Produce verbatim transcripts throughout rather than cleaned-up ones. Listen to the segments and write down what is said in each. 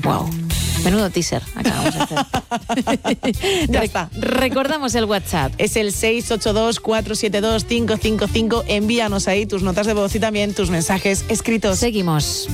Wow. Menudo teaser acabamos de hacer. Ya Re- está. Recordamos el WhatsApp. Es el seis ocho dos, cuatro siete dos, cinco cinco cinco. Envíanos ahí tus notas de voz y también tus mensajes escritos. Seguimos.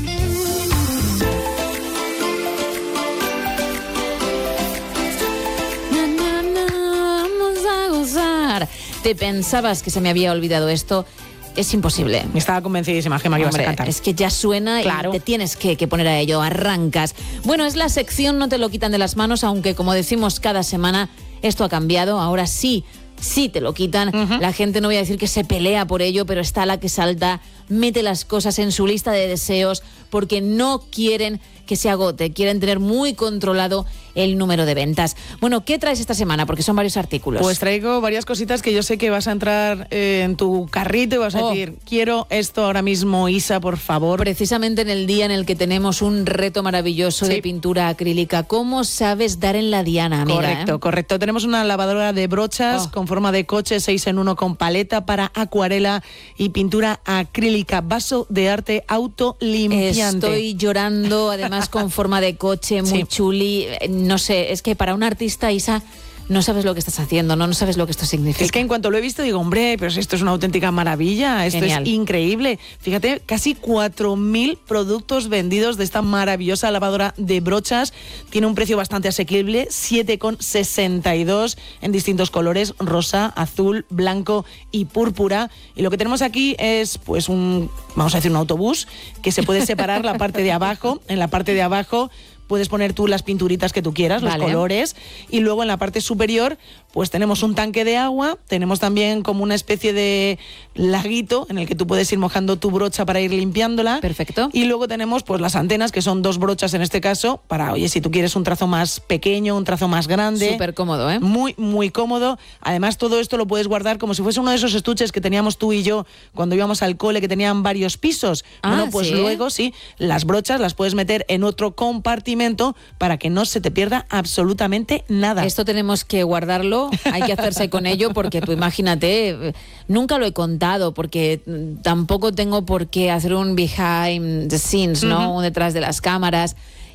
Na, na, na, vamos a gozar. ¿Te pensabas que se me había olvidado esto? Es imposible. Estaba convencidísima, Gemma, que ibas a Hombre, cantar. es que ya suena Claro. y te tienes que, que poner a ello, arrancas. Bueno, es la sección No te lo quitan de las manos, aunque como decimos cada semana, esto ha cambiado, ahora sí, sí te lo quitan. Uh-huh. La gente, no voy a decir que se pelea por ello, pero está la que salta, mete las cosas en su lista de deseos porque no quieren que se agote, quieren tener muy controlado el número de ventas. Bueno, ¿qué traes esta semana? Porque son varios artículos. Pues traigo varias cositas que yo sé que vas a entrar eh, en tu carrito y vas a Oh. decir, quiero esto ahora mismo, Isa, por favor. Precisamente en el día en el que tenemos un reto maravilloso Sí. de pintura acrílica. ¿Cómo sabes dar en la diana, amiga? Correcto, eh? correcto. Tenemos una lavadora de brochas Oh. con forma de coche, seis en uno con paleta para acuarela y pintura acrílica. Vaso de arte autolimpiante. Estoy llorando, además con forma de coche, muy Sí. chuli. No sé, es que para un artista, Isa, no sabes lo que estás haciendo, no, no sabes lo que esto significa. Es que en cuanto lo he visto digo, hombre, pero esto es una auténtica maravilla, esto Genial. es increíble. Fíjate, casi cuatro mil productos vendidos de esta maravillosa lavadora de brochas. Tiene un precio bastante asequible, siete con sesenta y dos en distintos colores, rosa, azul, blanco y púrpura. Y lo que tenemos aquí es pues un, vamos a decir, un autobús que se puede separar la parte de abajo. En la parte de abajo puedes poner tú las pinturitas que tú quieras, Vale. los colores, y luego en la parte superior pues tenemos un tanque de agua, tenemos también como una especie de laguito en el que tú puedes ir mojando tu brocha para ir limpiándola. Perfecto. Y luego tenemos pues las antenas, que son dos brochas en este caso, para, oye, si tú quieres un trazo más pequeño, un trazo más grande. Súper cómodo, ¿eh? Muy, muy cómodo. Además, todo esto lo puedes guardar como si fuese uno de esos estuches que teníamos tú y yo cuando íbamos al cole, que tenían varios pisos. Ah, bueno, pues ¿sí? luego sí, las brochas las puedes meter en otro compartimento para que no se te pierda absolutamente nada. Esto tenemos que guardarlo, hay que hacerse con ello, porque tú imagínate, nunca lo he contado, porque tampoco tengo por qué hacer un behind the scenes, ¿no? Uh-huh. Un detrás de las cámaras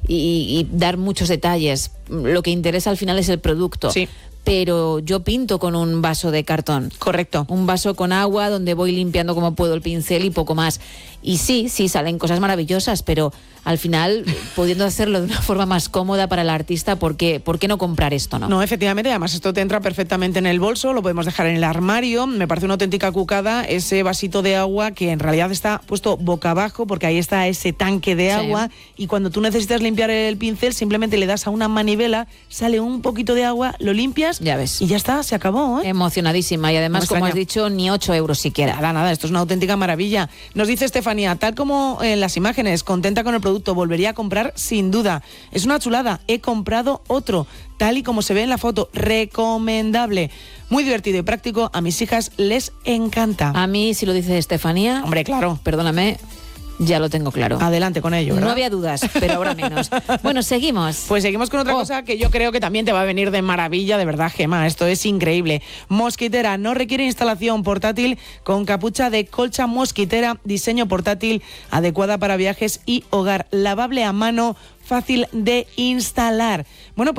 y, y dar muchos detalles. Lo que interesa al final es el producto. Sí. Pero yo pinto con un vaso de cartón. Correcto. Un vaso con agua donde voy limpiando como puedo el pincel y poco más. Y sí, sí, salen cosas maravillosas, pero al final, pudiendo hacerlo de una forma más cómoda para el artista, ¿por qué, por qué no comprar esto, no? No, efectivamente, además esto te entra perfectamente en el bolso, lo podemos dejar en el armario. Me parece una auténtica cucada ese vasito de agua que en realidad está puesto boca abajo porque ahí está ese tanque de Sí. agua y cuando tú necesitas limpiar el pincel simplemente le das a una manivela, sale un poquito de agua, lo limpias Ya ves. y ya está, se acabó, ¿eh? Emocionadísima y además, No me como has extraña. dicho, ni ocho euros siquiera. Nada, nada, esto es una auténtica maravilla. Nos dice Estefanía, tal como en las imágenes, contenta con el producto, volvería a comprar sin duda. Es una chulada, he comprado otro, tal y como se ve en la foto, recomendable. Muy divertido y práctico, a mis hijas les encanta. A mí, si lo dice Estefanía, Hombre, claro. perdóname, ya lo tengo claro. Adelante con ello, ¿verdad? No había dudas, pero ahora menos. Bueno, seguimos. Pues seguimos con otra Oh. cosa que yo creo que también te va a venir de maravilla, de verdad, Gemma. Esto es increíble. Mosquitera, no requiere instalación, portátil con capucha de colcha mosquitera, diseño portátil, adecuada para viajes y hogar, lavable a mano, fácil de instalar. Bueno, pues